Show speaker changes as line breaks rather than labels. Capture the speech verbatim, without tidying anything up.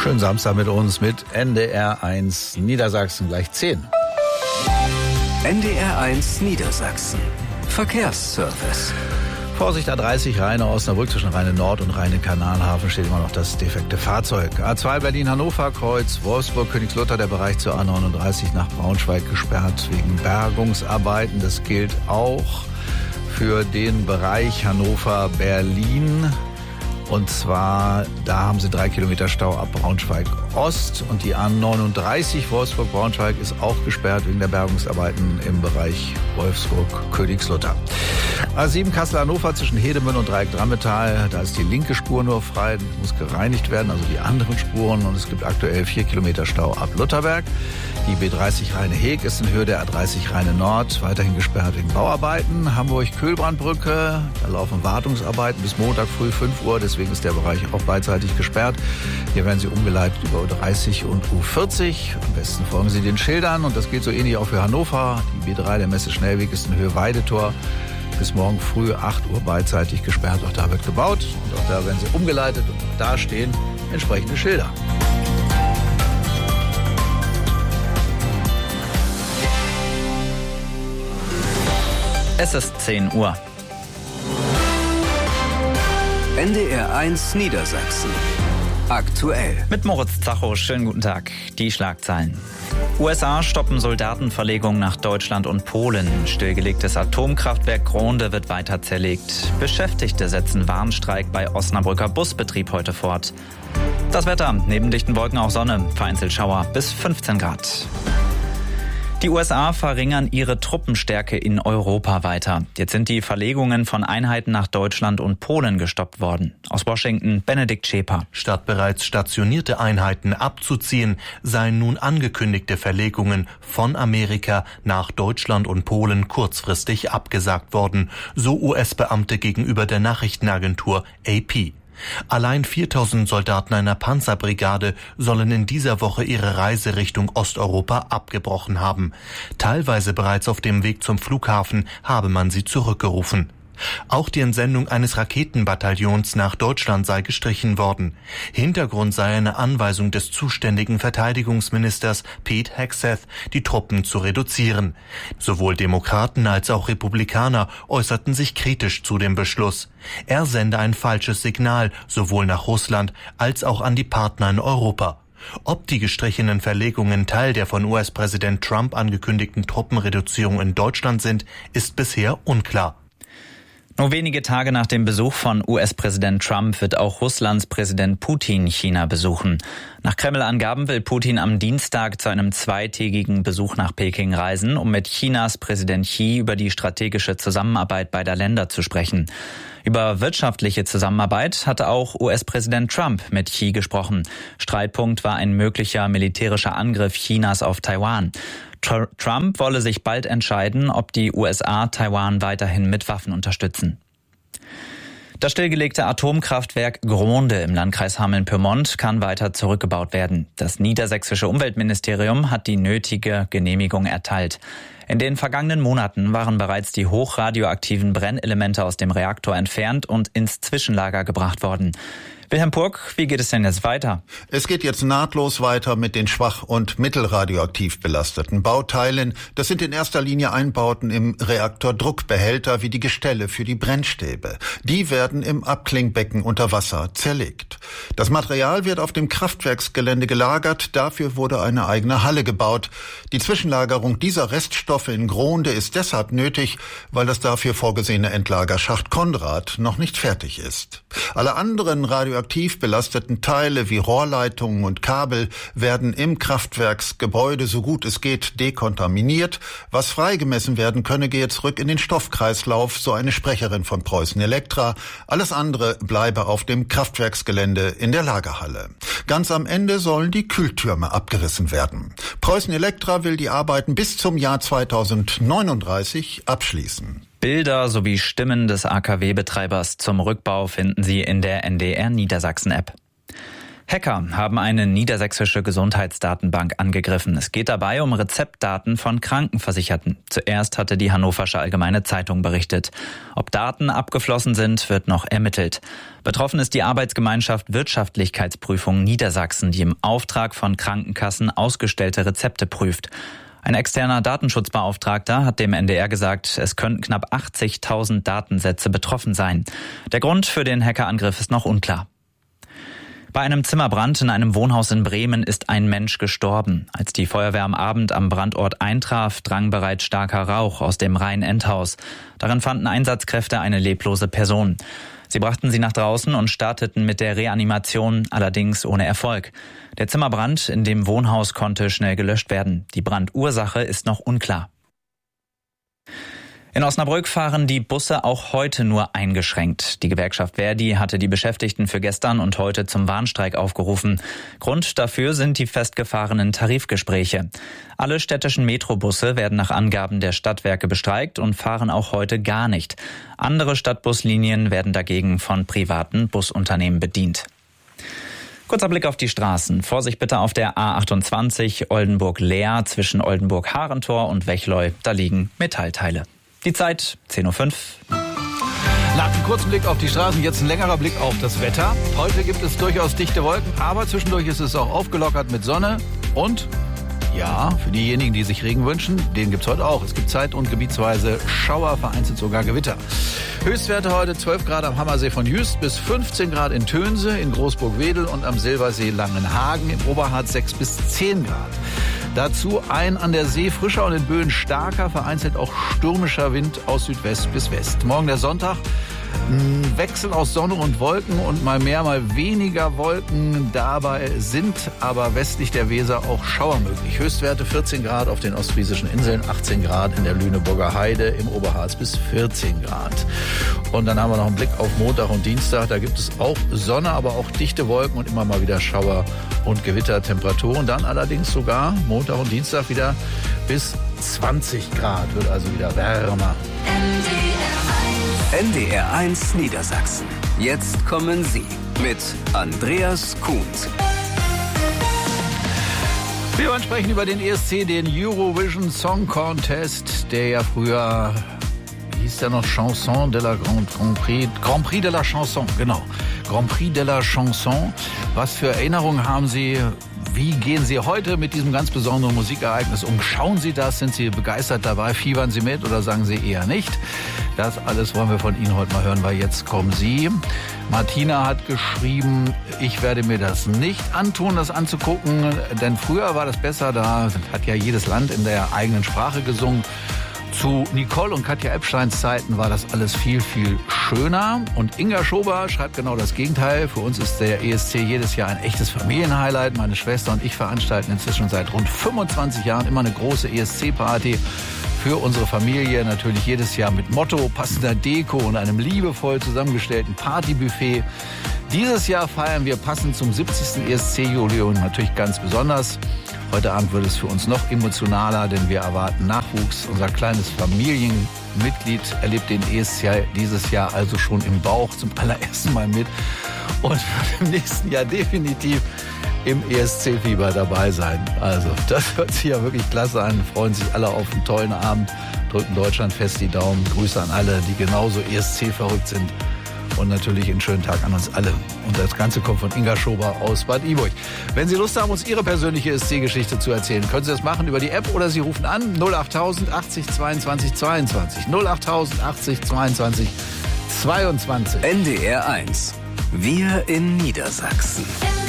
Schönen Samstag mit uns mit N D R eins Niedersachsen gleich zehn.
N D R eins Niedersachsen. Verkehrsservice.
Vorsicht, A dreißig Rheine Osnabrück zwischen Rheine Nord und Rheine Kanalhafen steht immer noch das defekte Fahrzeug. A zwei Berlin-Hannover Kreuz Wolfsburg Königslutter, der Bereich zur A neununddreißig nach Braunschweig gesperrt wegen Bergungsarbeiten. Das gilt auch für den Bereich Hannover-Berlin. Und zwar, da haben sie drei Kilometer Stau ab Braunschweig Ost. Und die A neununddreißig Wolfsburg-Braunschweig ist auch gesperrt wegen der Bergungsarbeiten im Bereich Wolfsburg-Königslutter. A sieben Kassel-Hannover zwischen Hedemünde und Dreieck Drammetal. Da ist die linke Spur nur frei, muss gereinigt werden, also die anderen Spuren. Und es gibt aktuell vier Kilometer Stau ab Lutherberg. Die B dreißig Rheine-Heg ist in Höhe der A dreißig Rheine-Nord weiterhin gesperrt wegen Bauarbeiten. Hamburg-Kühlbrandbrücke, da laufen Wartungsarbeiten bis Montag früh fünf Uhr. Deswegen ist der Bereich auch beidseitig gesperrt. Hier werden sie umgeleitet über U dreißig und U vierzig. Am besten folgen Sie den Schildern. Und das gilt so ähnlich auch für Hannover. Die B drei, der Messe-Schnellweg, ist in Höhe Weidetor. Bis morgen früh acht Uhr beidseitig gesperrt. Auch da wird gebaut. Und auch da werden sie umgeleitet. Und auch da stehen entsprechende Schilder.
Es ist zehn Uhr.
N D R eins Niedersachsen. Aktuell.
Mit Moritz Zacho, schönen guten Tag. Die Schlagzeilen. U S A stoppen Soldatenverlegung nach Deutschland und Polen. Stillgelegtes Atomkraftwerk Gronde wird weiter zerlegt. Beschäftigte setzen Warnstreik bei Osnabrücker Busbetrieb heute fort. Das Wetter, neben dichten Wolken auch Sonne, vereinzelt Schauer bis fünfzehn Grad. Die U S A verringern ihre Truppenstärke in Europa weiter. Jetzt sind die Verlegungen von Einheiten nach Deutschland und Polen gestoppt worden. Aus Washington, Benedikt Schäper.
Statt bereits stationierte Einheiten abzuziehen, seien nun angekündigte Verlegungen von Amerika nach Deutschland und Polen kurzfristig abgesagt worden, so U S-Beamte gegenüber der Nachrichtenagentur A P. Allein viertausend Soldaten einer Panzerbrigade sollen in dieser Woche ihre Reise Richtung Osteuropa abgebrochen haben. Teilweise bereits auf dem Weg zum Flughafen habe man sie zurückgerufen. Auch die Entsendung eines Raketenbataillons nach Deutschland sei gestrichen worden. Hintergrund sei eine Anweisung des zuständigen Verteidigungsministers Pete Hegseth, die Truppen zu reduzieren. Sowohl Demokraten als auch Republikaner äußerten sich kritisch zu dem Beschluss. Er sende ein falsches Signal, sowohl nach Russland als auch an die Partner in Europa. Ob die gestrichenen Verlegungen Teil der von U S-Präsident Trump angekündigten Truppenreduzierung in Deutschland sind, ist bisher unklar.
Nur wenige Tage nach dem Besuch von U S-Präsident Trump wird auch Russlands Präsident Putin China besuchen. Nach Kreml-Angaben will Putin am Dienstag zu einem zweitägigen Besuch nach Peking reisen, um mit Chinas Präsident Xi über die strategische Zusammenarbeit beider Länder zu sprechen. Über wirtschaftliche Zusammenarbeit hatte auch U S-Präsident Trump mit Xi gesprochen. Streitpunkt war ein möglicher militärischer Angriff Chinas auf Taiwan. Trump wolle sich bald entscheiden, ob die U S A Taiwan weiterhin mit Waffen unterstützen. Das stillgelegte Atomkraftwerk Gronde im Landkreis Hameln-Pyrmont kann weiter zurückgebaut werden. Das niedersächsische Umweltministerium hat die nötige Genehmigung erteilt. In den vergangenen Monaten waren bereits die hochradioaktiven Brennelemente aus dem Reaktor entfernt und ins Zwischenlager gebracht worden. Wilhelm Purk, wie geht es denn jetzt weiter?
Es geht jetzt nahtlos weiter mit den schwach- und mittelradioaktiv belasteten Bauteilen. Das sind in erster Linie Einbauten im Reaktordruckbehälter wie die Gestelle für die Brennstäbe. Die werden im Abklingbecken unter Wasser zerlegt. Das Material wird auf dem Kraftwerksgelände gelagert. Dafür wurde eine eigene Halle gebaut. Die Zwischenlagerung dieser Reststoffe in Gronde ist deshalb nötig, weil das dafür vorgesehene Endlagerschacht Konrad noch nicht fertig ist. Alle anderen radioaktiven aktiv belasteten Teile wie Rohrleitungen und Kabel werden im Kraftwerksgebäude so gut es geht dekontaminiert. Was freigemessen werden könne, gehe zurück in den Stoffkreislauf, so eine Sprecherin von Preußen Elektra. Alles andere bleibe auf dem Kraftwerksgelände in der Lagerhalle. Ganz am Ende sollen die Kühltürme abgerissen werden. Preußen Elektra will die Arbeiten bis zum Jahr zweitausendneununddreißig abschließen.
Bilder sowie Stimmen des A K W-Betreibers zum Rückbau finden Sie in der N D R Niedersachsen-App. Hacker haben eine niedersächsische Gesundheitsdatenbank angegriffen. Es geht dabei um Rezeptdaten von Krankenversicherten. Zuerst hatte die Hannoversche Allgemeine Zeitung berichtet. Ob Daten abgeflossen sind, wird noch ermittelt. Betroffen ist die Arbeitsgemeinschaft Wirtschaftlichkeitsprüfung Niedersachsen, die im Auftrag von Krankenkassen ausgestellte Rezepte prüft. Ein externer Datenschutzbeauftragter hat dem N D R gesagt, es könnten knapp achtzigtausend Datensätze betroffen sein. Der Grund für den Hackerangriff ist noch unklar. Bei einem Zimmerbrand in einem Wohnhaus in Bremen ist ein Mensch gestorben. Als die Feuerwehr am Abend am Brandort eintraf, drang bereits starker Rauch aus dem Reihenendhaus. Darin fanden Einsatzkräfte eine leblose Person. Sie brachten sie nach draußen und starteten mit der Reanimation, allerdings ohne Erfolg. Der Zimmerbrand in dem Wohnhaus konnte schnell gelöscht werden. Die Brandursache ist noch unklar. In Osnabrück fahren die Busse auch heute nur eingeschränkt. Die Gewerkschaft Verdi hatte die Beschäftigten für gestern und heute zum Warnstreik aufgerufen. Grund dafür sind die festgefahrenen Tarifgespräche. Alle städtischen Metrobusse werden nach Angaben der Stadtwerke bestreikt und fahren auch heute gar nicht. Andere Stadtbuslinien werden dagegen von privaten Busunternehmen bedient. Kurzer Blick auf die Straßen. Vorsicht bitte auf der A achtundzwanzig Oldenburg-Leer zwischen Oldenburg-Harentor und Wechleu. Da liegen Metallteile. Die Zeit zehn Uhr fünf.
Nach einem kurzen Blick auf die Straßen jetzt ein längerer Blick auf das Wetter. Heute gibt es durchaus dichte Wolken, aber zwischendurch ist es auch aufgelockert mit Sonne. Und ja, für diejenigen, die sich Regen wünschen, den gibt es heute auch. Es gibt zeit- und gebietsweise Schauer, vereinzelt sogar Gewitter. Höchstwerte heute zwölf Grad am Hammersee von Jüst bis fünfzehn Grad in Tönse, in Großburg-Wedel und am Silbersee Langenhagen. Im Oberharz sechs bis zehn Grad. Dazu ein an der See frischer und in Böen starker, vereinzelt auch stürmischer Wind aus Südwest bis West. Morgen der Sonntag, ein Wechsel aus Sonne und Wolken und mal mehr, mal weniger Wolken. Dabei sind aber westlich der Weser auch Schauer möglich. Höchstwerte vierzehn Grad auf den ostfriesischen Inseln, achtzehn Grad in der Lüneburger Heide, im Oberharz bis vierzehn Grad. Und dann haben wir noch einen Blick auf Montag und Dienstag. Da gibt es auch Sonne, aber auch dichte Wolken und immer mal wieder Schauer und Gewittertemperaturen. Dann allerdings sogar Montag und Dienstag wieder bis zwanzig Grad, wird also wieder wärmer.
N D R eins Niedersachsen. Jetzt kommen Sie mit Andreas Kuhns.
Wir wollen sprechen über den E S C, den Eurovision Song Contest, der ja früher, wie hieß der noch, Chanson de la Grand, Grand Prix, Grand Prix de la Chanson, genau, Grand Prix de la Chanson. Was für Erinnerungen haben Sie? Wie gehen Sie heute mit diesem ganz besonderen Musikereignis um? Schauen Sie das? Sind Sie begeistert dabei? Fiebern Sie mit oder sagen Sie eher nicht? Das alles wollen wir von Ihnen heute mal hören, weil jetzt kommen Sie. Martina hat geschrieben, ich werde mir das nicht antun, das anzugucken, denn früher war das besser, da hat ja jedes Land in der eigenen Sprache gesungen. Zu Nicole und Katja Epsteins Zeiten war das alles viel, viel schöner. Und Inga Schober schreibt genau das Gegenteil. Für uns ist der E S C jedes Jahr ein echtes Familienhighlight. Meine Schwester und ich veranstalten inzwischen seit rund fünfundzwanzig Jahren immer eine große E S C-Party für unsere Familie. Natürlich jedes Jahr mit Motto, passender Deko und einem liebevoll zusammengestellten Partybuffet. Dieses Jahr feiern wir passend zum siebzigsten E S C-Jubiläum natürlich ganz besonders. Heute Abend wird es für uns noch emotionaler, denn wir erwarten Nachwuchs. Unser kleines Familienmitglied erlebt den E S C dieses Jahr also schon im Bauch zum allerersten Mal mit und wird im nächsten Jahr definitiv im E S C-Fieber dabei sein. Also das hört sich ja wirklich klasse an. Freuen sich alle auf einen tollen Abend, drücken Deutschland fest die Daumen. Grüße an alle, die genauso E S C-verrückt sind. Und natürlich einen schönen Tag an uns alle. Und das Ganze kommt von Inga Schober aus Bad Iburg. Wenn Sie Lust haben, uns Ihre persönliche E S C-Geschichte zu erzählen, können Sie das machen über die App oder Sie rufen an null achttausend achtzig zweiundzwanzig zweiundzwanzig. null achttausend achtzig zweiundzwanzig zweiundzwanzig.
N D R eins. Wir in Niedersachsen.